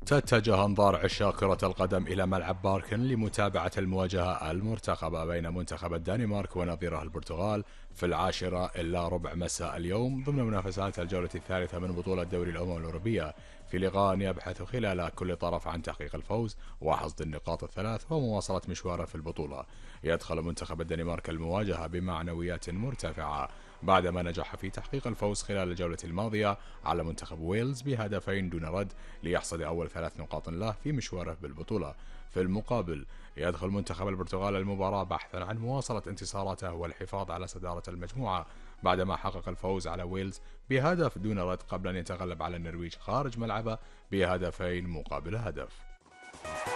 تتجه أنظار عشاق كرة القدم إلى ملعب باركن لمتابعة المواجهة المرتقبة بين منتخب الدنمارك ونظيره البرتغال في 10:15 مساء اليوم ضمن منافسات الجولة الثالثة من بطولة دوري الأمم الأوروبية، في لقاء يبحث خلاله كل طرف عن تحقيق الفوز وحصد النقاط الثلاث ومواصلة مشواره في البطولة. يدخل منتخب الدنمارك المواجهة بمعنويات مرتفعة بعدما نجح في تحقيق الفوز خلال الجولة الماضية على منتخب ويلز بهدفين دون رد ليحصد أول 3 نقاط له في مشواره بالبطولة. في المقابل يدخل منتخب البرتغال المباراة بحثا عن مواصلة انتصاراته والحفاظ على صدارة المجموعة بعدما حقق الفوز على ويلز بهدف دون رد قبل أن يتغلب على النرويج خارج ملعبه بهدفين مقابل هدف.